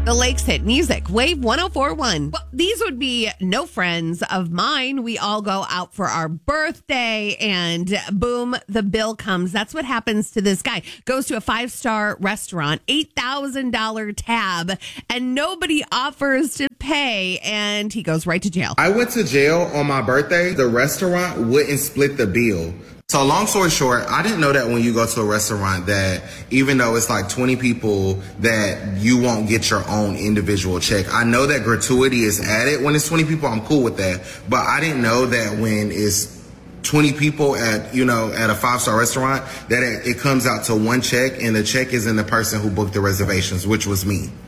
The Lakes Hit Music, Wave 104.1. Well, these would be no friends of mine. We all go out for our birthday and boom, the bill comes. That's what happens to this guy. Goes to a 5-star restaurant, $8,000 tab, and nobody offers to pay, and he goes right to jail. I went to jail on my birthday. The restaurant wouldn't split the bill. So long story short, I didn't know that when you go to a restaurant that even though it's like 20 people that you won't get your own individual check. I know that gratuity is added when it's 20 people. I'm cool with that. But I didn't know that when it's 20 people at a 5-star restaurant that it comes out to one check and the check is in the person who booked the reservations, which was me.